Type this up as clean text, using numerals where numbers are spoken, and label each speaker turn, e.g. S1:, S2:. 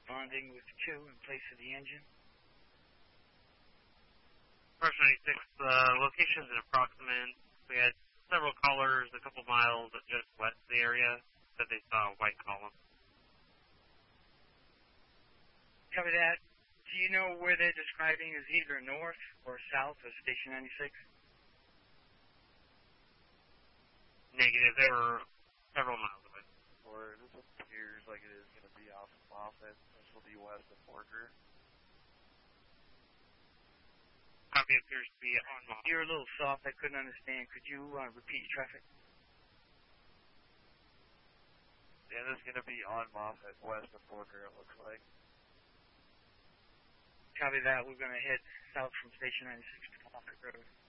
S1: responding with 2 in place of the engine.
S2: First 96, locations and approximate. We had several callers a couple miles just west of the area. Said they saw a white column.
S1: Cover that. Do you know where they're describing is either north or south of Station 96?
S2: Negative. They were several miles away.
S3: Or this appears like it is going to be off of Moffett. This will be west of Porker.
S2: Copy appears to be on Moffett.
S1: You're a little soft. I couldn't understand. Could you repeat your traffic?
S3: Yeah, this is going to be on Moffett, west of Porker, it looks like.
S1: Copy that. We're going to head south from Station 96 to Moffett Road.